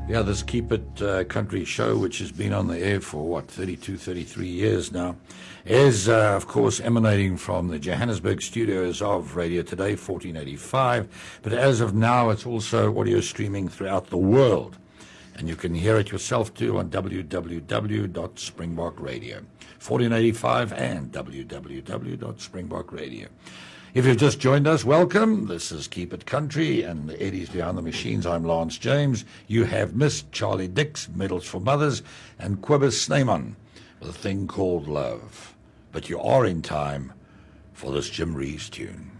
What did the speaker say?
Yeah, this Keep It Country show, which has been on the air for, 32, 33 years now, is, of course, emanating from the Johannesburg studios of Radio Today, 1485. But as of now, it's also audio streaming throughout the world. And you can hear it yourself, too, on www.springbok.radio, 1485 and www.springbok.radio. If you've just joined us, welcome. This is Keep It Country, and Eddie's behind the machines. I'm Lance James. You have missed Charlie Dix, Medals for Mothers, and Quibus Snyman with a thing called Love. But you are in time for this Jim Reeves tune.